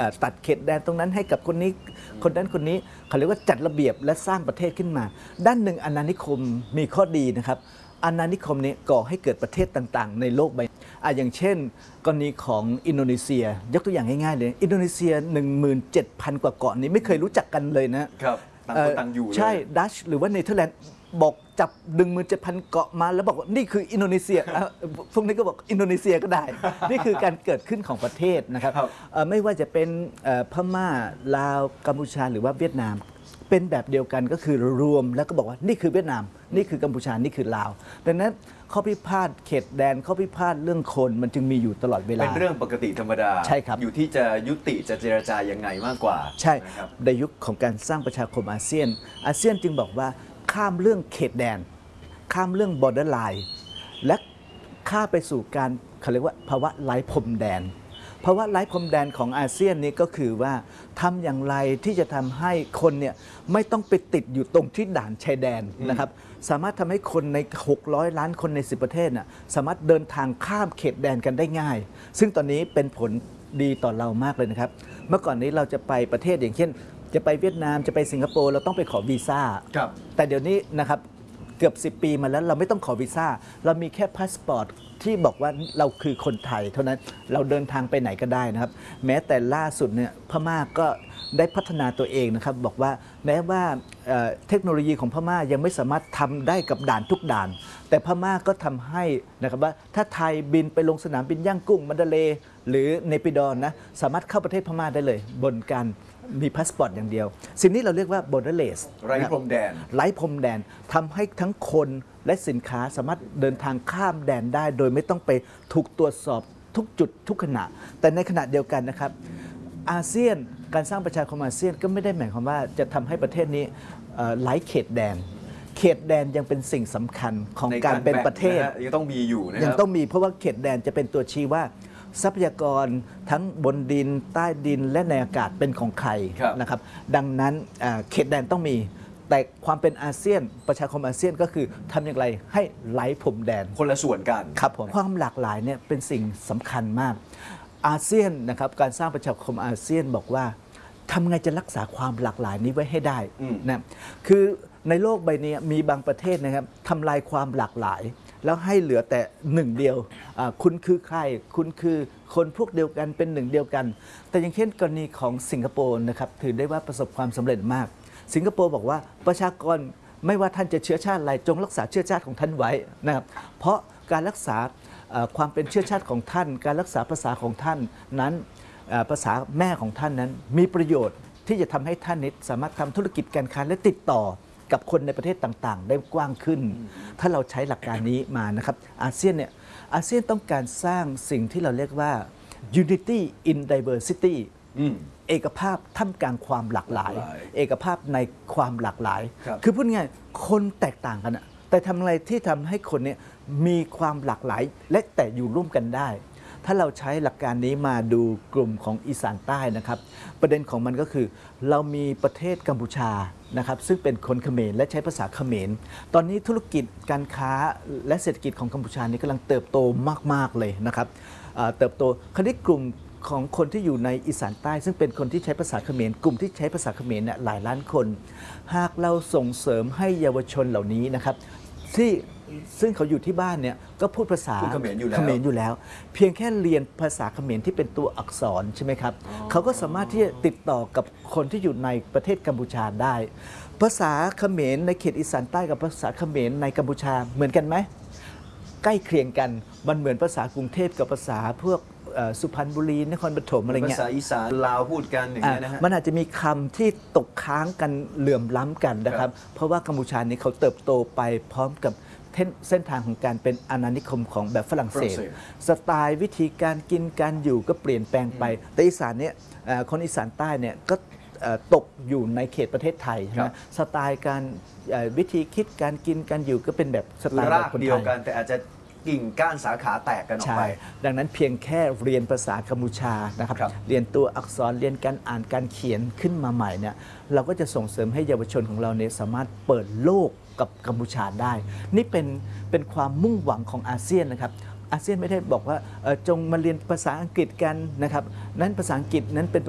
ตัดเขตแดนตรงนั้นให้กับคนนี้คนนั้นคนนี้เขาเรียกว่าจัดระเบียบและสร้างประเทศขึ้นมา ด้านหนึ่งอาณานิคมมีข้อดีนะครับอาณานิคมนี้ก่อให้เกิดประเทศต่างๆในโลกใบอย่างเช่นกรณีของอินโดนีเซียยกตัวอย่างง่ายๆเลยอินโดนีเซีย 17,000 กว่าเกาะนี้ไม่เคยรู้จักกันเลยนะครับต่างคนต่างอยู่เลยใช่ดัชหรือว่าเนเธอร์แลนด์บอกจับ 17,000 เกาะมาแล้วบอกว่านี่คืออินโดนีเซียพวกนี้ก็บอกอินโดนีเซียก็ได้ นี่คือการเกิดขึ้นของประเทศนะครับไม่ว่าจะเป็นพม่าลาวกัมพูชาหรือว่าเวียดนามเป็นแบบเดียวกันก็คือรวมแล้วก็บอกว่านี่คือเวียดนามนี่คือกัมพูชานี่คือลาวดังนั้นข้อพิพาทเขตแดนข้อพิพาทเรื่องคนมันจึงมีอยู่ตลอดเวลาเป็นเรื่องปกติธรรมดาใช่ครับอยู่ที่จะยุติจะเจรจายังไงมากกว่าใช่ในยุคของการสร้างประชาคมอาเซียนจึงบอกว่าข้ามเรื่องเขตแดนข้ามเรื่อง border line และข้ามไปสู่การเขาเรียกว่าภาวะไร้พรมแดนภาวะไร้พรมแดนของอาเซียนนี้ก็คือว่าทำอย่างไรที่จะทำให้คนเนี่ยไม่ต้องไปติดอยู่ตรงที่ด่านชายแดนนะครับสามารถทำให้คนใน600 ล้านคนใน10 ประเทศน่ะสามารถเดินทางข้ามเขตแดนกันได้ง่ายซึ่งตอนนี้เป็นผลดีต่อเรามากเลยนะครับเมื่อก่อนนี้เราจะไปประเทศอย่างเช่นจะไปเวียดนามจะไปสิงคโปร์เราต้องไปขอวีซ่าแต่เดี๋ยวนี้นะครับเกือบ10 ปีมาแล้วเราไม่ต้องขอวีซ่าเรามีแค่พาสปอร์ตที่บอกว่าเราคือคนไทยเท่านั้นเราเดินทางไปไหนก็ได้นะครับแม้แต่ล่าสุดเนี่ยพม่าก็ได้พัฒนาตัวเองนะครับบอกว่าแม้ว่าเทคโนโลยีของพม่ายังไม่สามารถทำได้กับด่านทุกด่านแต่พม่าก็ทำให้นะครับว่าถ้าไทยบินไปลงสนามบินย่างกุ้งมันดาเลย์หรือเนปิดอนะสามารถเข้าประเทศพม่าได้เลยบนการมีพาสปอร์ตอย่างเดียวสิ่งนี้เราเรียกว่า borderless ไร้พรมแดนไร้พรมแดนทำให้ทั้งคนและสินค้าสามารถเดินทางข้ามแดนได้โดยไม่ต้องไปถูกตรวจสอบทุกจุดทุกขณะแต่ในขณะเดียวกันนะครับอาเซียนการสร้างประชาคมอาเซียนก็ไม่ได้หมายความว่าจะทำให้ประเทศนี้ไร้เขตแดนเขตแดนยังเป็นสิ่งสำคัญของการเป็นประเทศยังต้องมีอยู่นะครับยังต้องมีเพราะว่าเขตแดนจะเป็นตัวชี้ว่าทรัพยากรทั้งบนดินใต้ดินและในอากาศเป็นของใครนะครับดังนั้นเขตแดนต้องมีแต่ความเป็นอาเซียนประชาคมอาเซียนก็คือทำอย่างไรให้ไร้พรมแดนคนละส่วนกันครับผมความหลากหลายเนี่ยเป็นสิ่งสำคัญมากอาเซียนนะครับการสร้างประชาคมอาเซียนบอกว่าทำไงจะรักษาความหลากหลายนี้ไว้ให้ได้นะคือในโลกใบนี้มีบางประเทศนะครับทำลายความหลากหลายแล้วให้เหลือแต่หนึ่งเดียวคุณคือใครคุณคือคนพวกเดียวกันเป็นหนึ่งเดียวกันแต่อย่างเช่นกรณีของสิงคโปร์นะครับถือได้ว่าประสบความสำเร็จมากสิงคโปร์บอกว่าประชากรไม่ว่าท่านจะเชื้อชาติอะไรจงรักษาเชื้อชาติของท่านไว้นะครับเพราะการรักษาความเป็นเชื้อชาติของท่านการรักษาภาษาของท่านนั้นภาษาแม่ของท่านนั้นมีประโยชน์ที่จะทำให้ท่านนี้สามารถทำธุรกิจการค้าและติดต่อกับคนในประเทศต่างๆได้กว้างขึ้นถ้าเราใช้หลักการนี้มานะครับอาเซียนต้องการสร้างสิ่งที่เราเรียกว่า unity in diversity เอกภาพท่ามกลางความหลากหลายเอกภาพในความหลากหลายคือพูดง่ายคนแตกต่างกันแต่ทำอะไรที่ทำให้คนนี้มีความหลากหลายและแต่อยู่ร่วมกันได้ถ้าเราใช้หลักการนี้มาดูกลุ่มของอีสานใต้นะครับประเด็นของมันก็คือเรามีประเทศกัมพูชานะครับซึ่งเป็นคนเขมรและใช้ภาษาเขมรตอนนี้ธุรกิจการค้าและเศรษฐกิจของกัมพูชานี้กำลังเติบโตมากๆเลยนะครับเติบโตคราวนี้กลุ่มของคนที่อยู่ในอีสานใต้ซึ่งเป็นคนที่ใช้ภาษาเขมรกลุ่มที่ใช้ภาษาเขมรเนี่ยหลายล้านคนหากเราส่งเสริมให้เยาวชนเหล่านี้นะครับซึ่งเขาอยู่ที่บ้านเนี่ยก็พูดภาษาเขมรอยู่แล้ว เพียงแค่เรียนภาษาเขมรที่เป็นตัวอักษรใช่ไหมครับเขาก็สามารถที่จะติดต่อกับคนที่อยู่ในประเทศกัมพูชาได้ภาษาเขมรในเขตอีสานใต้กับภาษาเขมรในกัมพูชาเหมือนกันไหมใกล้เคียงกันมันเหมือนภาษากรุงเทพกับภาษาพวกสุพรรณบุรีนครปฐมอะไรเงี้ยภาษาอีสานลาวพูดกันอย่างเงี้ยนะฮะมันอาจจะมีคำที่ตกค้างกันเหลื่อมล้ำกันนะครับเพราะว่ากัมพูชานี้เขาเติบโตไปพร้อมกับเส้นทางของการเป็นอาณานิคมของแบบฝรั่งเศสสไตล์วิธีการกินการอยู่ก็เปลี่ยนแปลงไปแต่อีสานเนี่ยคนอีสานใต้เนี่ยก็ตกอยู่ในเขตประเทศไทยนะสไตล์การวิธีคิดการกินการอยู่ก็เป็นแบบสไตล์แบบคนไทยเดียวกันแต่อาจจะกิ่งก้านสาขาแตกกันออกไปดังนั้นเพียงแค่เรียนภาษากัมพูชานะครับเรียนตัวอักษรเรียนการอ่านการเขียนขึ้นมาใหม่เนี่ยเราก็จะส่งเสริมให้เยาวชนของเราเนี่ยสามารถเปิดโลกกับกัมพูชาได้นี่เป็นความมุ่งหวังของอาเซียนนะครับอาเซียนไม่ได้บอกว่าจงมาเรียนภาษาอังกฤษกันนะครับนั้นภาษาอังกฤษนั้นเป็น